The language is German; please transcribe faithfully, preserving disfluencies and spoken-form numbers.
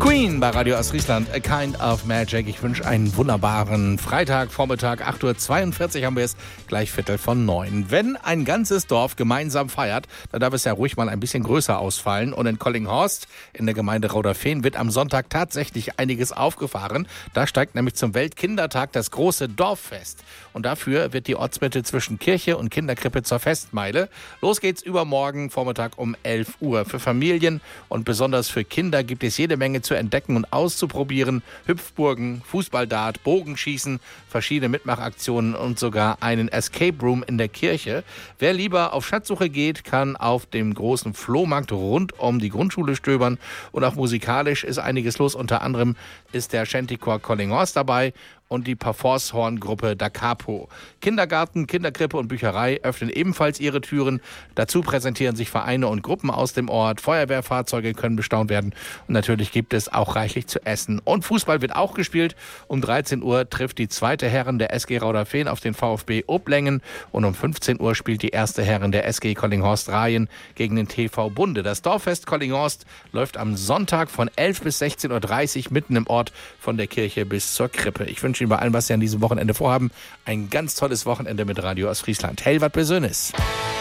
Queen bei Radio Ostfriesland, A Kind of Magic. Ich wünsche einen wunderbaren Freitag, Vormittag, acht Uhr zweiundvierzig haben wir es, gleich Viertel von neun. Wenn ein ganzes Dorf gemeinsam feiert, dann darf es ja ruhig mal ein bisschen größer ausfallen. Und in Collinghorst, in der Gemeinde Rauderfehn, wird am Sonntag tatsächlich einiges aufgefahren. Da steigt nämlich zum Weltkindertag das große Dorffest. Und dafür wird die Ortsmitte zwischen Kirche und Kinderkrippe zur Festmeile. Los geht's übermorgen Vormittag um elf Uhr. Für Familien und besonders für Kinder gibt es jede Menge zu entdecken und auszuprobieren. Hüpfburgen, Fußballdart, Bogenschießen, verschiedene Mitmachaktionen und sogar einen Escape Room in der Kirche. Wer lieber auf Schatzsuche geht, kann auf dem großen Flohmarkt rund um die Grundschule stöbern. Und auch musikalisch ist einiges los. Unter anderem ist der Shantychor Collinghorst dabei und die Parforce-Horn-Gruppe Da Capo. Kindergarten, Kinderkrippe und Bücherei öffnen ebenfalls ihre Türen. Dazu präsentieren sich Vereine und Gruppen aus dem Ort. Feuerwehrfahrzeuge können bestaunt werden. Und natürlich gibt es auch reichlich zu essen. Und Fußball wird auch gespielt. Um dreizehn Uhr trifft die zweite Herren der S G Rauderfehn auf den VfB Oblängen. Und um fünfzehn Uhr spielt die erste Herren der S G Collinghorst-Rayen gegen den T V Bunde. Das Dorffest Collinghorst läuft am Sonntag von elf bis sechzehn Uhr dreißig mitten im Ort von der Kirche bis zur Krippe. Ich wünsche Ihnen bei allem, was Sie an diesem Wochenende vorhaben, ein ganz tolles Wochenende mit Radio Ostfriesland. Hell wat Besönes.